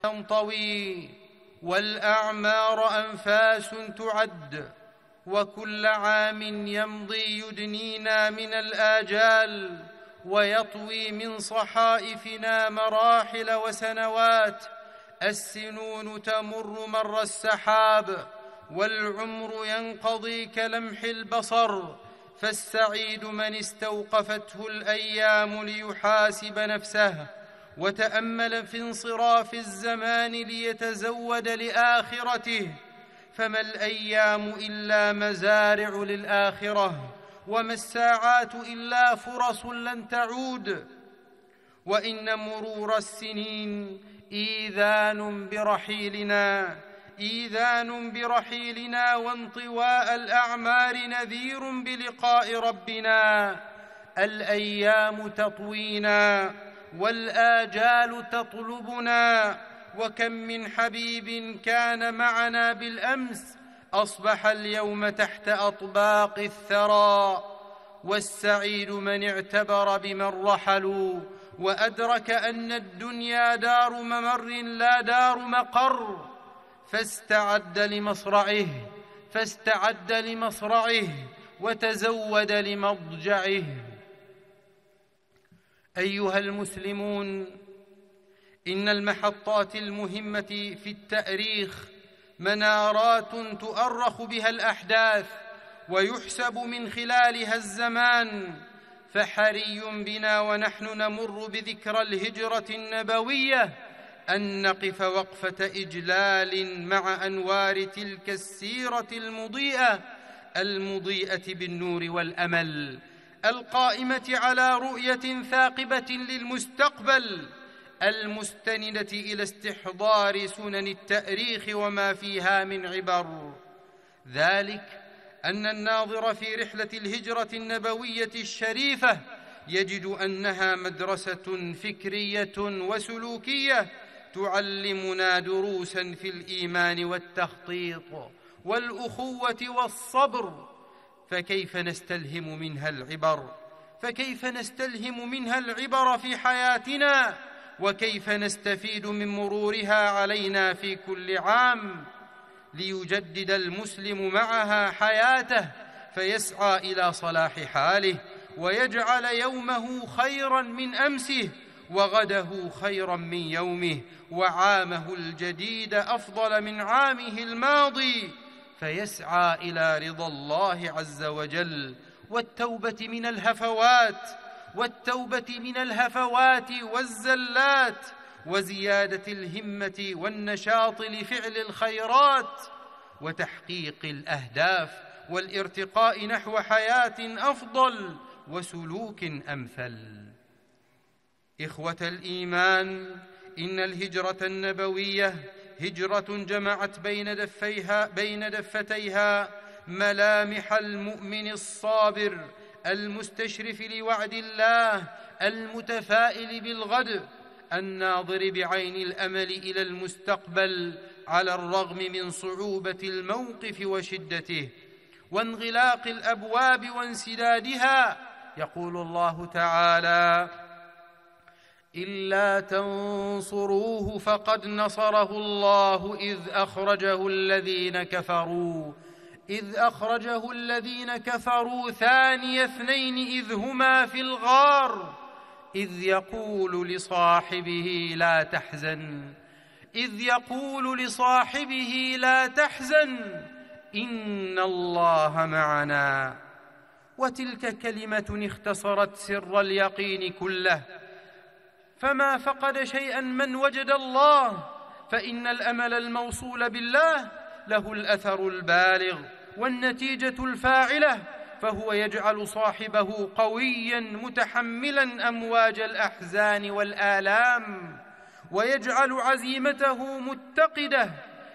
تنطوي والأعمار أنفاس تعد، وكل عام يمضي يدنينا من الآجال ويطوي من صحائفنا مراحل وسنوات. السنون تمر مر السحاب، والعمر ينقضي كلمح البصر، فالسعيد من استوقفته الأيام ليحاسب نفسه وتأمل في انصراف الزمان ليتزود لآخرته. فما الأيام إلا مزارع للآخرة، وما الساعات إلا فرص لن تعود. وإن مرور السنين إيذان برحيلنا وانطواء الأعمار نذير بلقاء ربنا. الأيام تطوينا والآجال تطلبنا، وكم من حبيب كان معنا بالأمس أصبح اليوم تحت أطباق الثرى. والسعيد من اعتبر بمن رحلوا وأدرك أن الدنيا دار ممر لا دار مقر، فاستعد لمصرعه وتزود لمضجعه. أيها المسلمون، إن المحطات المهمة في التاريخ منارات تؤرخ بها الأحداث ويحسب من خلالها الزمان، فحري بنا ونحن نمر بذكرى الهجرة النبوية أن نقف وقفة إجلال مع أنوار تلك السيرة المضيئة بالنور والأمل، القائمة على رؤية ثاقبة للمستقبل، المستندة إلى استحضار سنن التاريخ وما فيها من عبر. ذلك أن الناظر في رحلة الهجرة النبوية الشريفة يجد أنها مدرسة فكرية وسلوكية تعلمنا دروساً في الإيمان والتخطيط والأخوة والصبر. فكيف نستلهم منها العبر في حياتنا، وكيف نستفيد من مرورها علينا في كل عام، ليجدد المسلم معها حياته فيسعى إلى صلاح حاله ويجعل يومه خيراً من أمسه وغده خيراً من يومه وعامه الجديد أفضل من عامه الماضي، فيسعى إلى رضا الله عز وجل والتوبة من الهفوات والزلات، وزيادة الهمة والنشاط لفعل الخيرات وتحقيق الأهداف والارتقاء نحو حياة أفضل وسلوك أمثل. إخوة الإيمان، إن الهجرة النبوية هجرة جمعت بين دفتيها ملامح المؤمن الصابر المستشرف لوعد الله المتفائل بالغد، الناظر بعين الأمل إلى المستقبل على الرغم من صعوبة الموقف وشدته وانغلاق الأبواب وانسدادها. يقول الله تعالى: إلا تنصروه فقد نصره الله إذ أخرجه الذين كفروا ثاني اثنين إذ هما في الغار إذ يقول لصاحبه لا تحزن إن الله معنا. وتلك كلمة اختصرت سر اليقين كله، فما فقد شيئا من وجد الله، فإن الأمل الموصول بالله له الأثر البالغ والنتيجة الفاعلة، فهو يجعل صاحبه قويا متحملا أمواج الأحزان والآلام، ويجعل عزيمته متقدة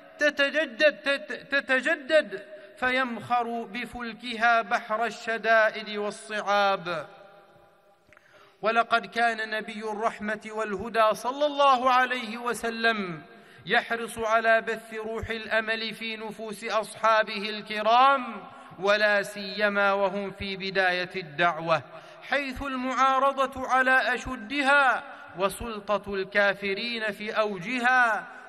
تتجدد فيمخر بفلكها بحر الشدائد والصعاب. ولقد كان نبي الرحمة والهدى صلى الله عليه وسلم يحرص على بث روح الأمل في نفوس أصحابه الكرام، ولا سيما وهم في بداية الدعوة، حيث المعارضة على أشدها وسلطة الكافرين في أوجها